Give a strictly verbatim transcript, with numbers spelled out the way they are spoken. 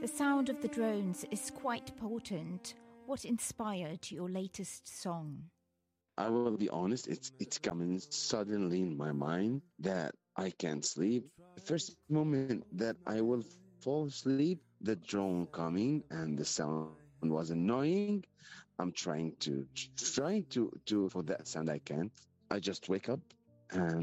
The sound of the drones is quite potent. What inspired your latest song? I will be honest, it's it's coming suddenly in my mind that I can't sleep. The first moment that I will fall asleep, the drone coming and the sound was annoying. I'm trying to trying to to for that sound I can. I just wake up and